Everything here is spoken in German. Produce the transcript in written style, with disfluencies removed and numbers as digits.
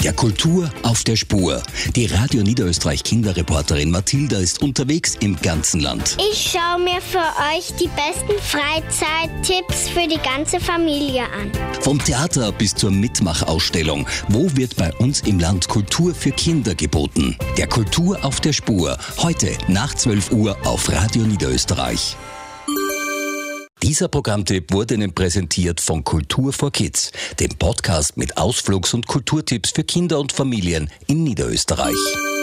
Der Kultur auf der Spur. Die Radio Niederösterreich Kinderreporterin Mathilda ist unterwegs im ganzen Land. Ich schaue mir für euch die besten Freizeittipps für die ganze Familie an. Vom Theater bis zur Mitmachausstellung. Wo wird bei uns im Land Kultur für Kinder geboten? Der Kultur auf der Spur. Heute nach 12 Uhr auf Radio Niederösterreich. Dieser Programmtipp wurde Ihnen präsentiert von Kultur for Kids, dem Podcast mit Ausflugs- und Kulturtipps für Kinder und Familien in Niederösterreich.